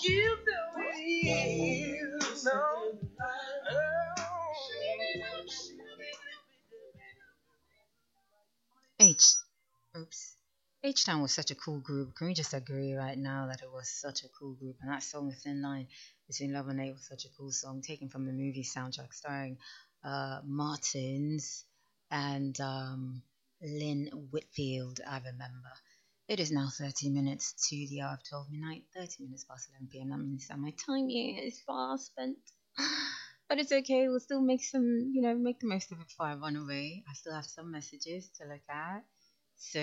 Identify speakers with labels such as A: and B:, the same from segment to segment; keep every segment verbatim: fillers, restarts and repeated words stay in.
A: You know it is. No. H. Oops. H Town was such a cool group. Can we just agree right now that it was such a cool group? And that song, Thin Line Between Love and Hate, was such a cool song, taken from the movie soundtrack starring uh, Martins and um, Lynn Whitfield, I remember. It is now thirty minutes to the hour of twelve midnight, thirty minutes past eleven p m. That means that my time here is far spent. But it's okay, we'll still make some, you know, make the most of it before I run away. I still have some messages to look at. So,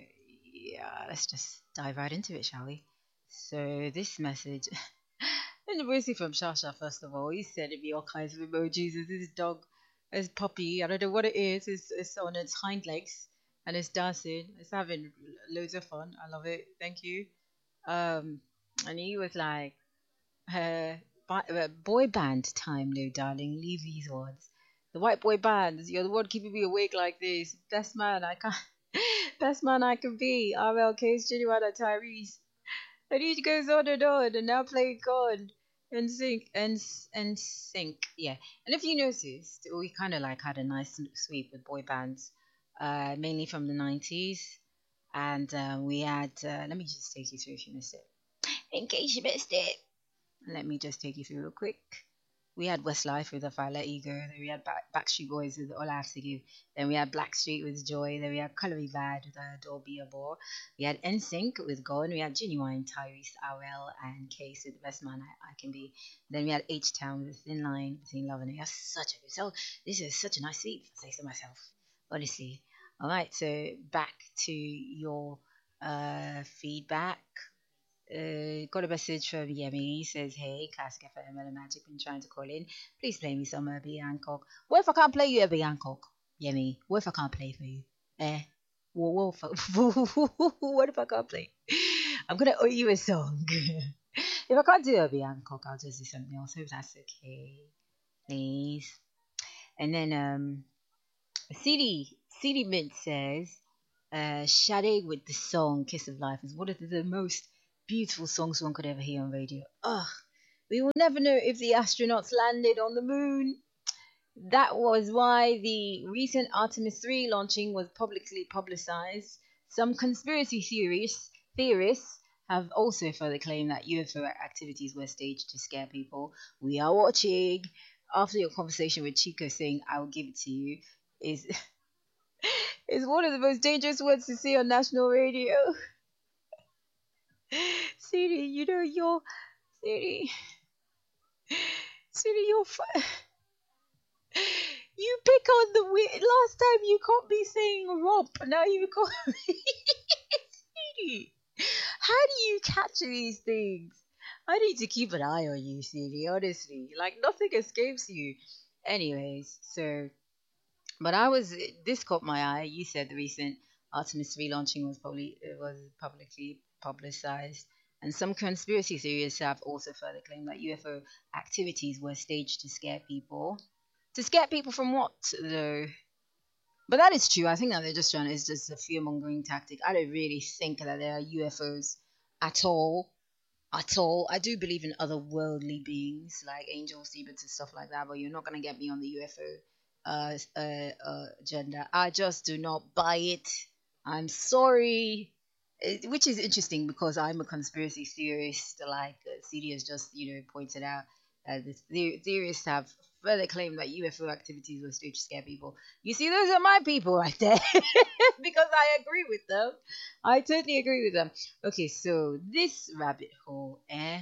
A: yeah, let's just dive right into it, shall we? So, this message, and mostly from Shasha, first of all, he said it'd be all kinds of emojis. This is dog, this puppy, I don't know what it is. It's, it's on its hind legs and it's dancing. It's having loads of fun. I love it. Thank you. Um, and he was like, uh, uh, boy band time, no, darling. Leave these ones. The white boy bands. You're the one keeping me awake like this. Best man I can, best man I can be. R L K's Genuine and Tyrese. And he goes on and on, and now playing God and sync and and sync. Yeah. And if you noticed, we kind of like had a nice sweep with boy bands, uh, mainly from the nineties. And uh, we had. Uh, let me just take you through if you missed it. In case you missed it. Let me just take you through real quick. We had Westlife with If I Let You Go. Then we had Back- Backstreet Boys with All I Have to Give. Then we had Blackstreet with Joy. Then we had Colory Bad with uh, Dolby Abor. We had N Sync with Gone. We had Genuine, Tyrese, R L, and Case with The Best Man I, I Can Be. Then we had H Town with Thin Line Between Love and Hate. That's such a good song. This is such a nice sweep, if I say so myself. Honestly. All right, so back to your uh, feedback. Uh, got a message from Yemi. He says, "Hey, Classic F M and Magic, been trying to call in. Please play me some Herbie Hancock. What if I can't play you Herbie Hancock, Yemi? What if I can't play for you? Eh? What, what, if, what if I can't play? I'm gonna owe you a song. If I can't do Herbie Hancock, I'll just do something else. Hope that's okay, please." And then um, C D C D Mint says, uh, "Sade with the song Kiss of Life is one of the most beautiful songs one could ever hear on radio. Ugh, we will never know if the astronauts landed on the moon. That was why the recent Artemis three launching was publicly publicized. Some conspiracy theorists, theorists have also further claimed that U F O activities were staged to scare people. We are watching." After your conversation with Chico saying, "I'll give it to you," is is one of the most dangerous words to say on national radio. Siri, you know you're Siri, Siri, you're fu- you pick on the weird. Last time you caught me saying romp, now you call me Siri. How do you catch these things? I need to keep an eye on you, Siri. Honestly, like nothing escapes you. Anyways, so but I was this caught my eye. You said the recent Artemis three launching was probably it was publicly publicized, and some conspiracy theorists have also further claimed that U F O activities were staged to scare people. To scare people from what, though? But that is true. I think that they're just trying. It's just a fear mongering tactic. I don't really think that there are U F Os at all. At all. I do believe in other worldly beings like angels, demons, and stuff like that. But you're not gonna get me on the U F O uh, uh, uh, agenda. I just do not buy it. I'm sorry. It- which is interesting because I'm a conspiracy theorist, like uh, C D has just you know pointed out. Uh, the the- theorists have further claimed that U F O activities were staged to scare people. You see, those are my people right there, because I agree with them. I totally agree with them. Okay, so this rabbit hole, eh?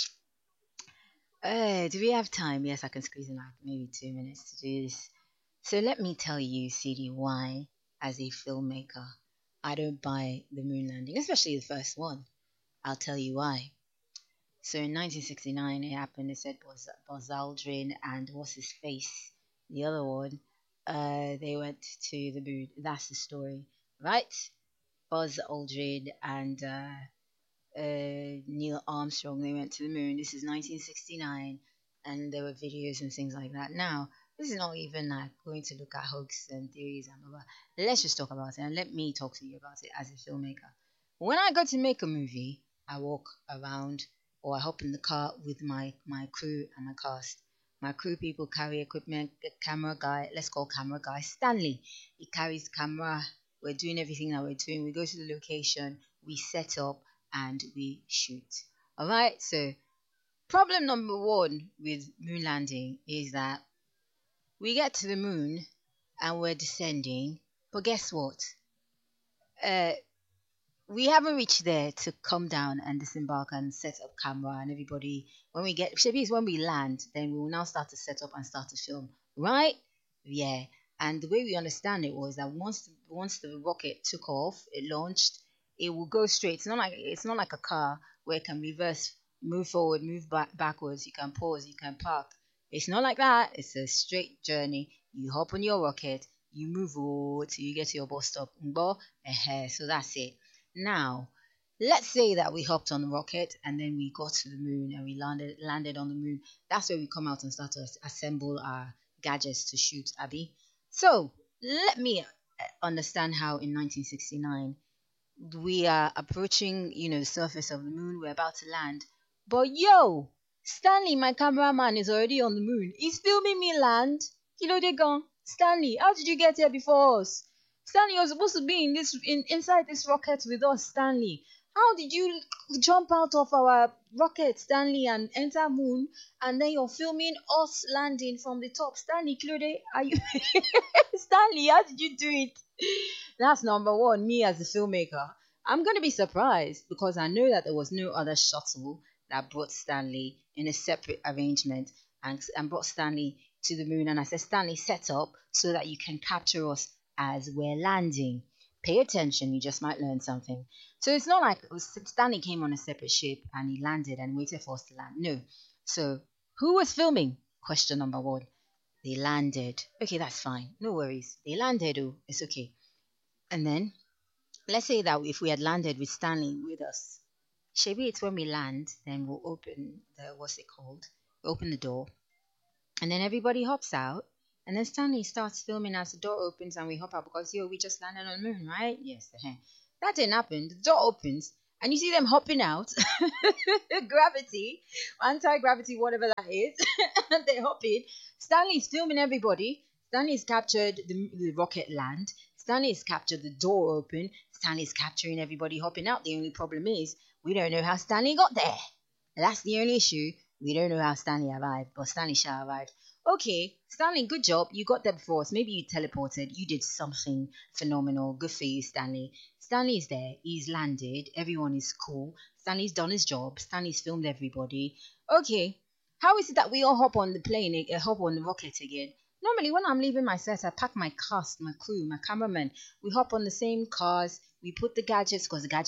A: Uh, do we have time? Yes, I can squeeze in like maybe two minutes to do this. So let me tell you, C D, why, as a filmmaker, I don't buy the moon landing, especially the first one. I'll tell you why. So in nineteen sixty-nine, it happened. They said Buzz, Buzz Aldrin and what's his face, the other one, uh, they went to the moon. That's the story, right? Buzz Aldrin and uh, uh, Neil Armstrong, they went to the moon. This is nineteen sixty-nine, and there were videos and things like that. Now, this is not even like going to look at hoax and theories and blah blah. Let's just talk about it, and let me talk to you about it as a filmmaker. When I go to make a movie, I walk around or I hop in the car with my my crew and my cast. My crew people carry equipment. The camera guy, let's call camera guy Stanley. He carries camera. We're doing everything that we're doing. We go to the location, we set up, and we shoot. All right. So problem number one with moon landing is that we get to the moon and we're descending, but guess what? Uh, we haven't reached there to come down and disembark and set up camera and everybody. When we get, maybe it's when we land, then we will now start to set up and start to film, right? Yeah. And the way we understand it was that once once the rocket took off, it launched, it will go straight. It's not like it's not like a car where it can reverse, move forward, move back backwards. You can pause, you can park. It's not like that. It's a straight journey. You hop on your rocket, you move forward till you get to your bus stop. Mbo, eh, so that's it. Now, let's say that we hopped on the rocket and then we got to the moon and we landed landed on the moon. That's where we come out and start to assemble our gadgets to shoot, Abby. So let me uh, understand how in nineteen sixty-nine we are approaching, you know, the surface of the moon. We're about to land, but yo, Stanley, my cameraman, is already on the moon. He's filming me land. You know, they're gone. Stanley, how did you get here before us? Stanley, you're supposed to be in this in, inside this rocket with us, Stanley. How did you jump out of our rocket, Stanley, and enter moon, and then you're filming us landing from the top? Stanley, Claude, are you Stanley, how did you do it? That's number one. Me as a filmmaker, I'm gonna be surprised because I know that there was no other shuttle that brought Stanley in a separate arrangement and, and brought Stanley to the moon. And I said, Stanley, set up so that you can capture us as we're landing. Pay attention, you just might learn something. So it's not like it was, Stanley came on a separate ship and he landed and waited for us to land. No. So who was filming? Question number one. They landed. Okay, that's fine. No worries. They landed. Oh, it's okay. And then let's say that if we had landed with Stanley with us, maybe it's when we land, then we'll open the, what's it called? Open the door. And then everybody hops out. And then Stanley starts filming as the door opens and we hop out because, yo, we just landed on the moon, right? Yes. Uh-huh. That didn't happen. The door opens and you see them hopping out. Gravity, anti-gravity, whatever that is. And they hop in. Stanley's filming everybody. Stanley's captured the, the rocket land. Stanley's captured the door open. Stanley's capturing everybody hopping out. The only problem is we don't know how Stanley got there. That's the only issue. We don't know how Stanley arrived, but Stanley shall arrive. Okay, Stanley, good job. You got there before us. Maybe you teleported. You did something phenomenal. Good for you, Stanley. Stanley's there. He's landed. Everyone is cool. Stanley's done his job. Stanley's filmed everybody. Okay, how is it that we all hop on the plane, uh, hop on the rocket again? Normally, when I'm leaving my set, I pack my cast, my crew, my cameraman. We hop on the same cars. We put the gadgets because the gadgets